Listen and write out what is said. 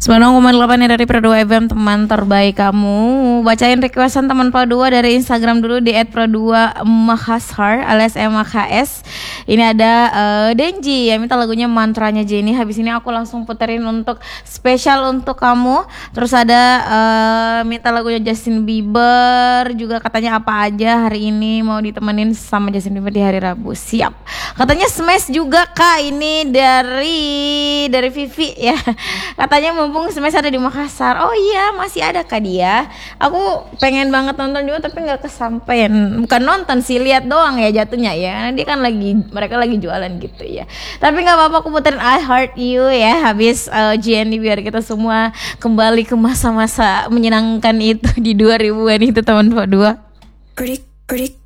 96,8 ya dari Pro 2 FM, teman terbaik kamu. Bacain requestan teman Pro 2 dari Instagram dulu di @pro2mahashar alias MHS. Ini ada Denji yang minta lagunya Mantranya Jenny. Habis ini aku langsung puterin untuk spesial untuk kamu. Terus ada minta lagunya Justin Bieber juga, katanya apa aja hari ini mau ditemenin sama Justin Bieber di hari Rabu. Siap. Katanya Smash juga Kak, ini dari Vivi ya. Katanya mumpung Smash ada di Makassar. Oh iya, masih ada Kak dia. Aku pengen banget nonton juga tapi nggak kesampean. Bukan nonton sih, lihat doang ya jatuhnya ya. Karena dia kan mereka lagi jualan gitu ya. Tapi nggak apa-apa, aku puterin I Heart You ya. Habis GND biar kita semua kembali ke masa-masa menyenangkan itu di 2000-an itu teman Pak 2.